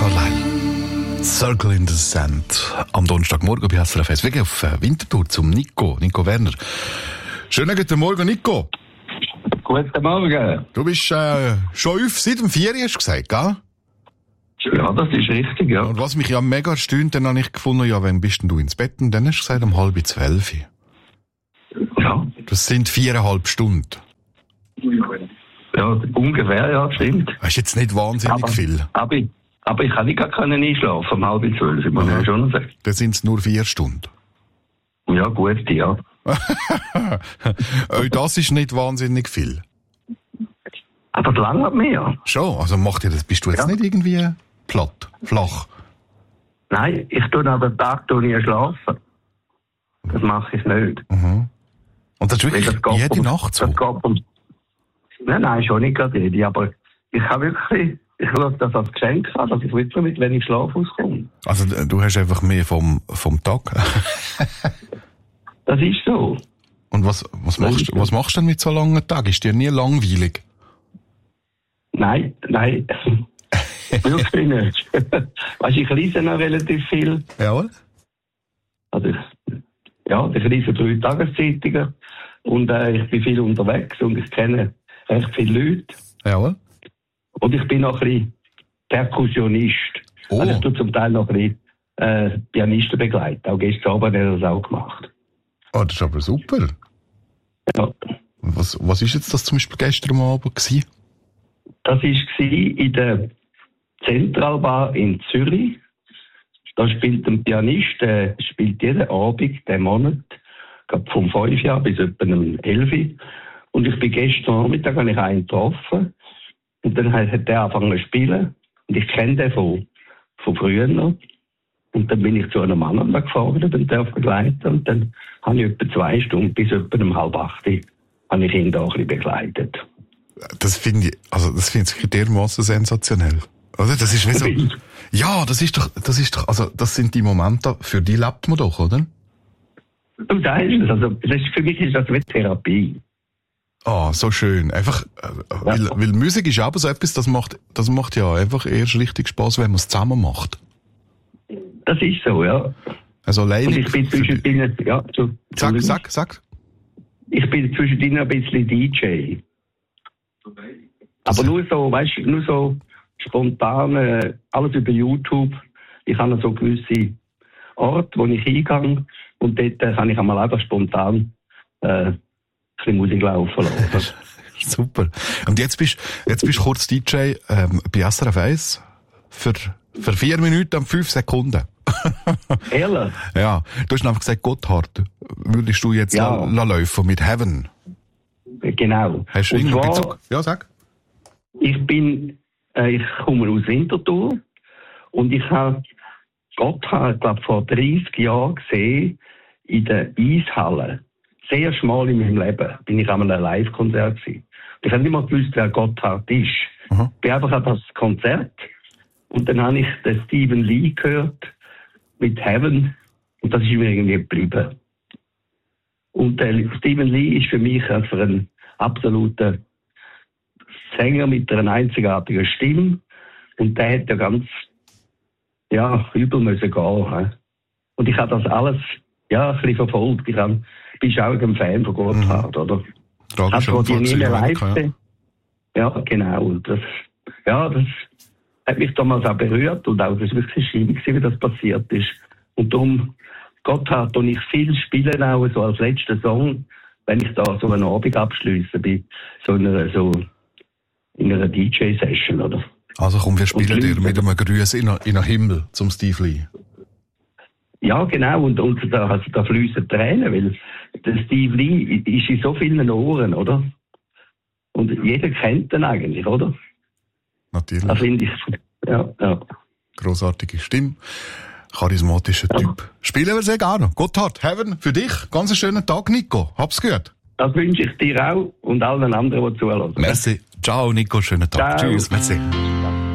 Carlyle. Circle in the Sand. Am Donnerstagmorgen bei SRF 1. Wegen auf Winterthur zum Nico Werner. Schönen guten Morgen, Nico. Guten Morgen. Du bist schon seit dem 4. hast du gesagt, gell? Ja, das ist richtig, ja. Und was mich ja mega erstaunt, dann habe ich gefunden, ja, wann bist denn du ins Bett? Und dann hast du gesagt, um 11:30. Ja. Das sind 4,5 Stunden. Ja, ungefähr, ja, stimmt. Das ist jetzt nicht wahnsinnig viel. Aber ich kann nicht gar keinen einschlafen, um 11:30, muss ich schon sagen. Dann sind es nur 4 Stunden. Ja, gut, ja. Auch das ist nicht wahnsinnig viel. Aber das lange hat mehr. Schon, also macht dir das, bist du jetzt nicht irgendwie platt, flach? Nein, ich tue an den Tag nie schlafen. Das mache ich nicht. Mhm. Und das ist wirklich jede Nacht so? Nein, schon nicht gerade jede, aber ich habe wirklich, ich schaue das als Geschenk an, dass ich wirklich mit wenig Schlaf auskomme. Also du hast einfach mehr vom Tag? Das ist so. Und was machst du denn mit so langen Tagen? Ist dir nie langweilig? Nein. Wirklich nicht. Weißt, ich lese noch relativ viel. Jawohl. Also ich lese 3 Tageszeitungen und ich bin viel unterwegs und ich kenne recht viele Leute. Jawohl. Und ich bin noch ein bisschen Perkussionist. Oh. Also ich tue zum Teil noch ein bisschen Pianisten begleiten. Auch gestern Abend hat er das auch gemacht. Oh, das ist aber super. Ja. Was ist jetzt das zum Beispiel gestern Abend gewesen? Das war in der Zentralbar in Zürich. Da spielt ein Pianist, der spielt jeden Abend, den Monat, vom 5 Jahr bis etwa 11. Und ich bin gestern Nachmittag, habe ich einen getroffen. Und dann hat der angefangen zu spielen. Und ich kenne den von früher noch. Und dann bin ich zu einem Mann gefahren und darf begleiten. Und dann habe ich etwa 2 Stunden bis etwa 7:30 habe ich ihn da ein bisschen begleitet. Das finde ich dermaßen sensationell. Oder? Das ist wie so. Ja, das ist doch, also, das sind die Momente, für die lebt man doch, oder? Du sagst es, also, für mich ist das wie Therapie. Ah, so schön. Einfach, weil Musik ist aber so etwas, das macht ja einfach erst richtig Spaß, wenn man es zusammen macht. Das ist so, ja. Also alleine. Und ich bin zwischendrin, ja, Sag. Ich bin zwischendrin ein bisschen DJ. Aber nur so, weißt du, nur so spontan, alles über YouTube. Ich habe so gewisse Orte, wo ich hingehe und dort kann ich einmal einfach spontan ein bisschen Musik laufen lassen. Super. Und jetzt bist du kurz DJ bei SRF 1 für 4 Minuten und 5 Sekunden. Ehrlich? Ja. Du hast einfach gesagt, Gotthard, würdest du jetzt laufen mit Heaven? Genau. Hast du irgendeinen Bezug? Ja, sag. Ich komme aus Winterthur und ich habe Gotthard, glaube vor 30 Jahren gesehen in der Eishalle. Sehr schmal in meinem Leben bin ich an einem Live-Konzert gewesen. Ich habe nicht mal gewusst, wer Gotthard ist. Aha. Ich bin einfach an das Konzert und dann habe ich den Stephen Lee gehört mit Heaven und das ist mir irgendwie geblieben. Und der Stephen Lee ist für mich einfach ein absoluter Sänger mit einer einzigartigen Stimme und der hat ja ganz übel müssen gehen. Und ich habe das alles ein bisschen verfolgt. Ich bin auch ein Fan von Gotthard, oder? Tragisch Hast du die nie mehr live ja. gesehen? Ja, genau. Und das hat mich damals auch berührt und auch das war wirklich schlimm, wie das passiert ist. Und darum, Gotthard, und ich viel spielen auch so als letzten Song, wenn ich da so einen Abend abschliesse, bei in einer DJ-Session, oder? Also komm, wir spielen dir mit einem Gruß in den Himmel zum Steve Lee. Ja, genau, und da fließen Tränen, weil der Steve Lee ist in so vielen Ohren, oder? Und jeder kennt ihn eigentlich, oder? Natürlich. Das finde ich, ja. Grossartige Stimme. Charismatischer Typ. Spielen wir sehr gerne. Gotthard, Heaven, für dich. Ganz einen schönen Tag, Nico. Hab's gehört. Das wünsche ich dir auch und allen anderen, die zuhören. Merci. Ciao, Nico. Schönen Tag. Ciao. Tschüss. Merci.